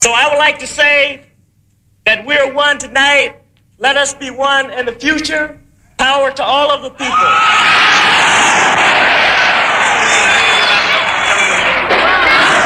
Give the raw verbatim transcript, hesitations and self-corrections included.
So I would like to say that we're one tonight. Let us be one in the future. Power to all of the people.